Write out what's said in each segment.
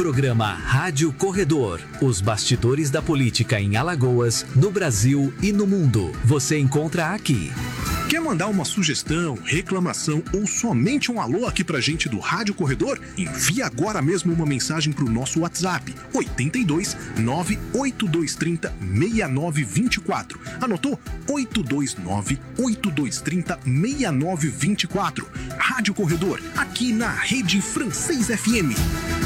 programa Rádio Corredor. Os bastidores da política em Alagoas, no Brasil e no mundo. Você encontra aqui. Quer mandar uma sugestão, reclamação ou somente um alô aqui pra gente do Rádio Corredor? Envie agora mesmo uma mensagem pro nosso WhatsApp, 82 98230 6924. Anotou? 829 8230 6924. Rádio Corredor, aqui na Rede Francês FM.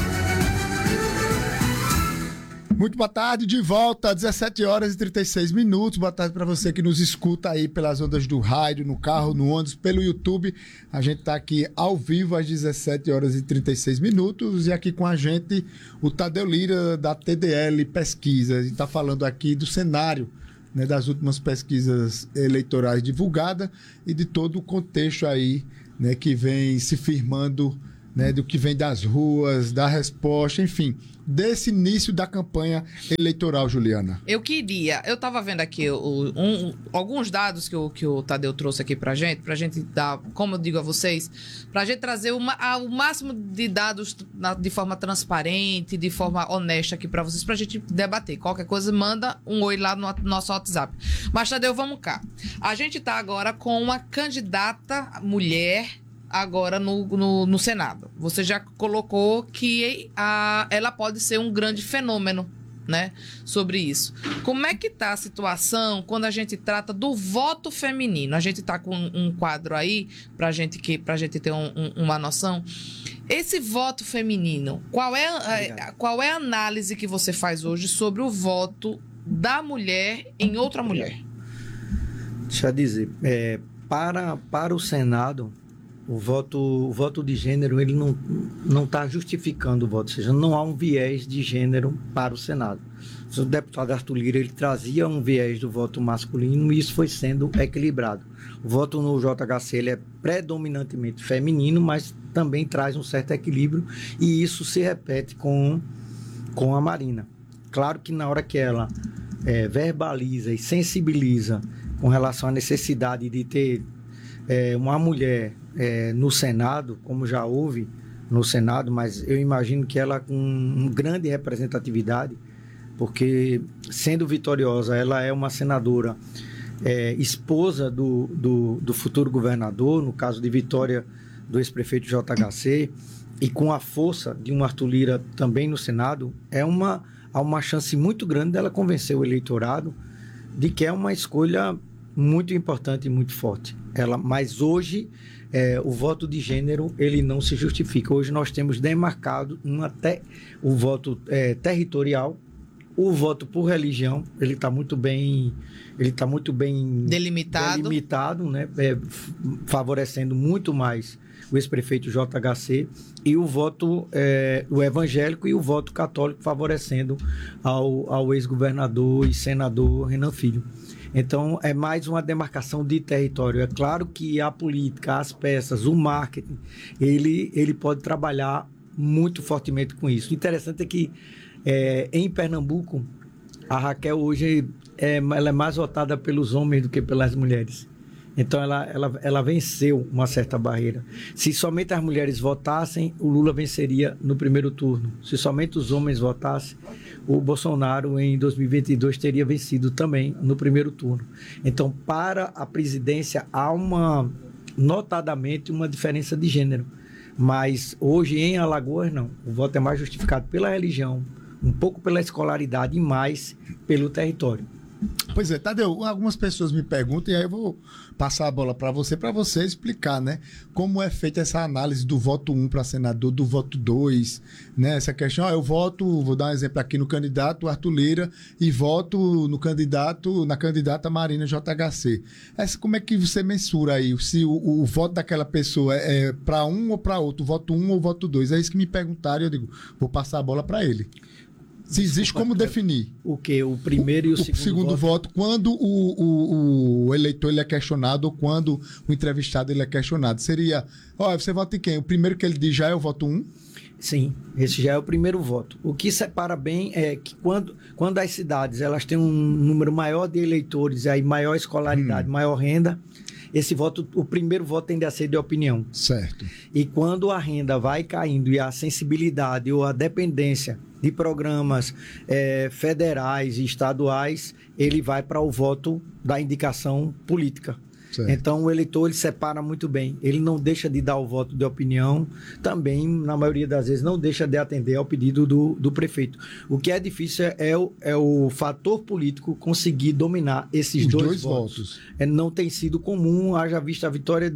Muito boa tarde, de volta, 17 horas e 36 minutos. Boa tarde para você que nos escuta aí pelas ondas do rádio, no carro, no ônibus, pelo YouTube. A gente está aqui ao vivo às 17 horas e 36 minutos e aqui com a gente o Tadeu Lira da TDL Pesquisa. A gente está falando aqui do cenário, né, das últimas pesquisas eleitorais divulgadas e de todo o contexto aí, né, que vem se firmando, né, do que vem das ruas, da resposta, enfim, desse início da campanha eleitoral, Juliana. Eu estava vendo aqui alguns dados que o Tadeu trouxe aqui pra gente dar, como eu digo a vocês, pra gente trazer o máximo de dados de forma transparente, de forma honesta aqui pra vocês, pra gente debater. Qualquer coisa, manda um oi lá no nosso WhatsApp. Mas, Tadeu, vamos cá. A gente tá agora com uma candidata mulher agora no Senado. Você já colocou que ela pode ser um grande fenômeno, né, sobre isso. Como é que está a situação quando a gente trata do voto feminino? A gente está com um quadro aí para gente ter uma noção. Esse voto feminino, qual é a análise que você faz hoje sobre o voto da mulher em outra mulher? Deixa eu dizer, para o Senado, o voto de gênero, ele não está justificando o voto, ou seja, não há um viés de gênero para o Senado. O deputado Arthur Lira, ele trazia um viés do voto masculino e isso foi sendo equilibrado. O voto no JHC, ele é predominantemente feminino, mas também traz um certo equilíbrio e isso se repete com a Marina. Claro que na hora que ela verbaliza e sensibiliza com relação à necessidade de ter uma mulher no Senado, como já houve no Senado, mas eu imagino que ela com uma grande representatividade, porque sendo vitoriosa, ela é uma senadora esposa do futuro governador, no caso de vitória do ex-prefeito JHC, e com a força de um Arthur Lira também no Senado, há uma chance muito grande dela convencer o eleitorado de que é uma escolha muito importante e muito forte. Mas hoje o voto de gênero ele não se justifica. Hoje nós temos demarcado o voto territorial, o voto por religião, ele está muito bem delimitado, né? Favorecendo muito mais o ex-prefeito JHC, e o voto o evangélico e o voto católico favorecendo ao ex-governador e senador Renan Filho. Então, é mais uma demarcação de território. É claro que a política, as peças, o marketing, ele pode trabalhar muito fortemente com isso. O interessante é que, em Pernambuco, a Raquel hoje ela é mais votada pelos homens do que pelas mulheres. Então, ela venceu uma certa barreira. Se somente as mulheres votassem, o Lula venceria no primeiro turno. Se somente os homens votassem, o Bolsonaro, em 2022, teria vencido também no primeiro turno. Então, para a presidência, há notadamente uma diferença de gênero. Mas hoje, em Alagoas, não. O voto é mais justificado pela religião, um pouco pela escolaridade e mais pelo território. Pois é, Tadeu, algumas pessoas me perguntam, e aí eu vou passar a bola para você explicar, né, como é feita essa análise do voto 1 para senador, do voto 2, né, essa questão, eu voto, vou dar um exemplo aqui no candidato Arthur Lira e voto na candidata Marina JHC. Como é que você mensura aí, se o voto daquela pessoa é para um ou para outro, voto 1 ou voto 2? É isso que me perguntaram e eu digo, vou passar a bola para ele. Se existe como definir o quê? O primeiro e o segundo voto, quando o eleitor ele é questionado ou quando o entrevistado ele é questionado. Seria, você vota em quem? O primeiro que ele diz já é o voto 1? Sim, esse já é o primeiro voto. O que separa bem é que quando as cidades elas têm um número maior de eleitores, aí maior escolaridade, maior renda, esse voto, o primeiro voto tende a ser de opinião. Certo. E quando a renda vai caindo e a sensibilidade ou a dependência de programas federais e estaduais, ele vai para o voto da indicação política. Certo. Então, o eleitor, ele separa muito bem. Ele não deixa de dar o voto de opinião, também, na maioria das vezes, não deixa de atender ao pedido do prefeito. O que é difícil é o fator político conseguir dominar esses dois votos. Não tem sido comum, haja vista a vitória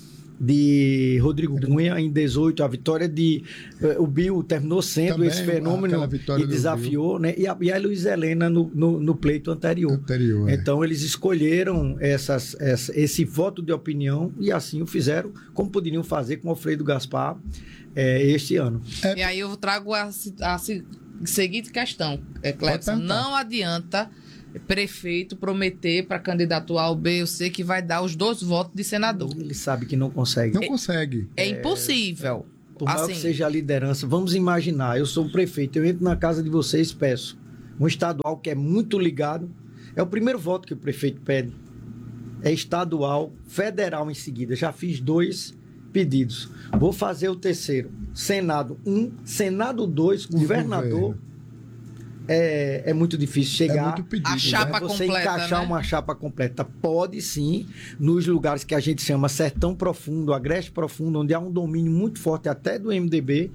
de Rodrigo Cunha em 18, a vitória o Bill terminou sendo também esse fenômeno e desafiou, né? E a Luiz Helena no pleito anterior. Então eles escolheram esse voto de opinião e assim o fizeram, como poderiam fazer com Alfredo Gaspar este ano. E aí eu trago a seguinte questão, Clebson, não adianta prefeito prometer para candidato A ou B ou C que vai dar os 2 votos de senador. Ele sabe que não consegue. Não consegue. É impossível. Por maior que seja a liderança, vamos imaginar, eu sou o prefeito, eu entro na casa de vocês, peço um estadual que é muito ligado, é o primeiro voto que o prefeito pede, é estadual, federal em seguida, já fiz 2 pedidos, vou fazer o terceiro, Senado 1, Senado 2, governador. É muito difícil chegar muito pedido, a chapa você completa, encaixar uma chapa completa. Pode sim, nos lugares que a gente chama sertão profundo, agreste profundo, onde há um domínio muito forte até do MDB,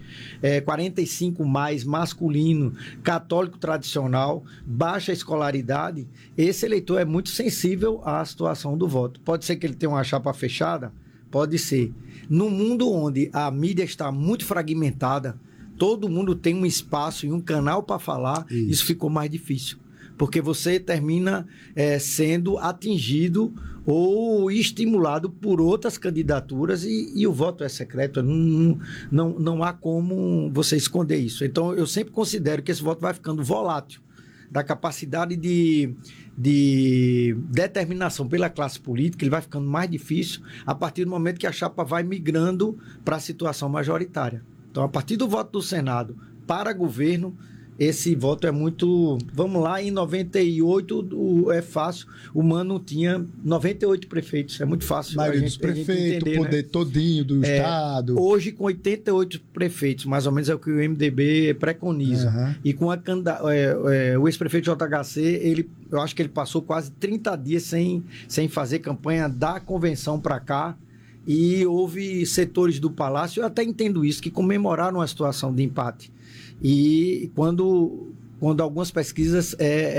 45 mais, masculino, católico tradicional, baixa escolaridade, esse eleitor é muito sensível à situação do voto. Pode ser que ele tenha uma chapa fechada? Pode ser. No mundo onde a mídia está muito fragmentada, todo mundo tem um espaço e um canal para falar, isso ficou mais difícil. Porque você termina sendo atingido ou estimulado por outras candidaturas e o voto é secreto. Não há como você esconder isso. Então, eu sempre considero que esse voto vai ficando volátil, da capacidade de determinação pela classe política, ele vai ficando mais difícil a partir do momento que a chapa vai migrando para a situação majoritária. Então, a partir do voto do Senado para governo, esse voto é muito... Vamos lá, em 98 é fácil. O Mano tinha 98 prefeitos. É muito fácil. Maioria dos prefeitos, o poder todinho do Estado. Hoje, com 88 prefeitos, mais ou menos é o que o MDB preconiza. E com o ex-prefeito JHC, eu acho que ele passou quase 30 dias sem fazer campanha da convenção para cá. E houve setores do Palácio, eu até entendo isso, que comemoraram a situação de empate. E quando algumas pesquisas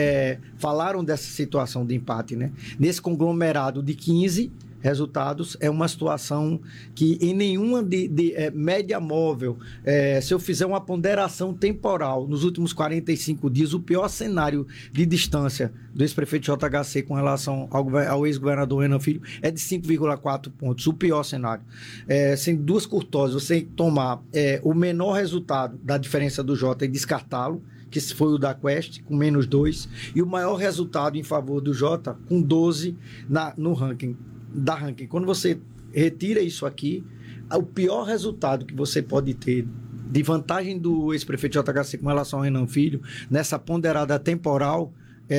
falaram dessa situação de empate, né? Nesse conglomerado de 15 resultados, é uma situação que em nenhuma média móvel, se eu fizer uma ponderação temporal nos últimos 45 dias, o pior cenário de distância do ex-prefeito JHC com relação ao ex-governador Renan Filho é de 5,4 pontos, o pior cenário. Sendo 2 curtoses, você tomar o menor resultado da diferença do Jota e descartá-lo, que foi o da Quest, com -2, e o maior resultado em favor do Jota, com 12 no ranking. Quando você retira isso aqui, o pior resultado que você pode ter de vantagem do ex-prefeito JHC com relação ao Renan Filho, nessa ponderada temporal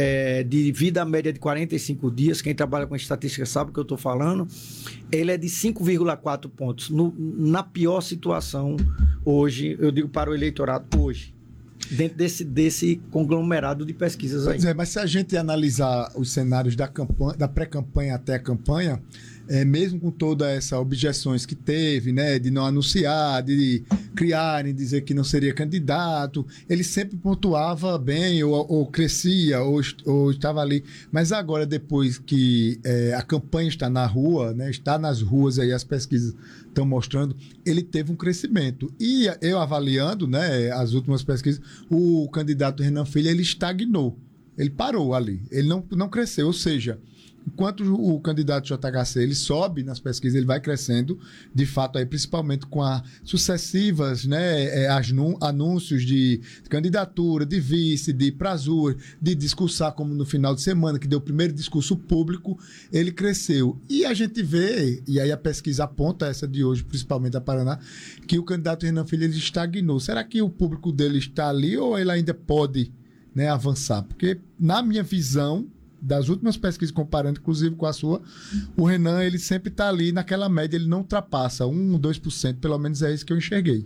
de vida média de 45 dias, quem trabalha com estatística sabe o que eu estou falando, ele é de 5,4 pontos. Na pior situação hoje, eu digo para o eleitorado hoje, dentro desse conglomerado de pesquisas aí. Pois é, mas se a gente analisar os cenários da pré-campanha até a campanha, mesmo com todas essas objeções que teve, né, de não anunciar, de criarem, dizer que não seria candidato, ele sempre pontuava bem, ou crescia, ou estava ali. Mas agora, depois que a campanha está na rua, né, está nas ruas, aí as pesquisas estão mostrando, ele teve um crescimento. E eu avaliando, né, as últimas pesquisas, o candidato Renan Filho, ele estagnou. Ele parou ali. Ele não cresceu. Ou seja, enquanto o candidato JHC ele sobe nas pesquisas, ele vai crescendo, de fato, aí, principalmente com as sucessivas, né, anúncios de candidatura, de vice, de prazur, de discursar, como no final de semana, que deu o primeiro discurso público, ele cresceu. E a gente vê, e aí a pesquisa aponta, essa de hoje, principalmente da Paraná, que o candidato Renan Filho ele estagnou. Será que o público dele está ali ou ele ainda pode, né, avançar? Porque, na minha visão, das últimas pesquisas, comparando inclusive com a sua, o Renan, ele sempre está ali naquela média, ele não ultrapassa 1%, 2%, pelo menos é isso que eu enxerguei.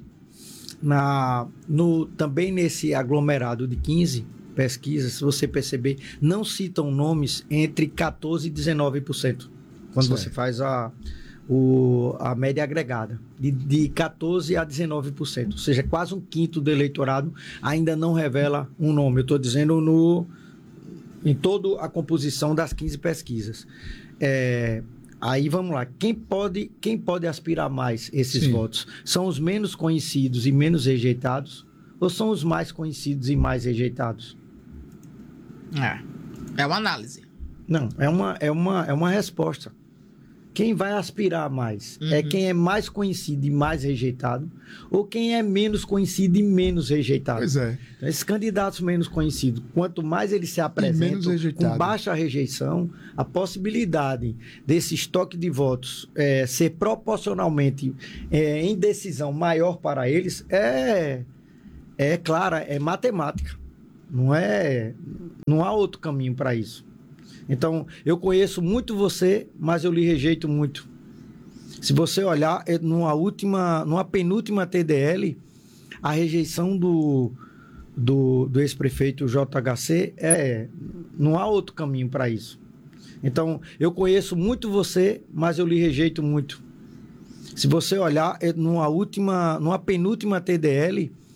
Também nesse aglomerado de 15 pesquisas, se você perceber, não citam nomes entre 14% e 19%, quando você faz a média agregada, de 14% a 19%, ou seja, quase um quinto do eleitorado ainda não revela um nome. Eu estou dizendo em toda a composição das 15 pesquisas. Aí vamos lá, quem pode aspirar mais esses votos? São os menos conhecidos e menos rejeitados? Ou são os mais conhecidos e mais rejeitados? É uma análise. Não, é uma resposta. Quem vai aspirar mais? É quem é mais conhecido e mais rejeitado? Ou quem é menos conhecido e menos rejeitado? Pois é. Então, esses candidatos menos conhecidos, quanto mais eles se apresentam com baixa rejeição, a possibilidade desse estoque de votos ser proporcionalmente em decisão maior para eles é clara, é matemática. Não há outro caminho para isso. Então, eu conheço muito você, mas eu lhe rejeito muito. Se você olhar, numa penúltima TDL, a rejeição do ex-prefeito JHC não há outro caminho para isso. Então, eu conheço muito você, mas eu lhe rejeito muito. Se você olhar, numa penúltima TDL,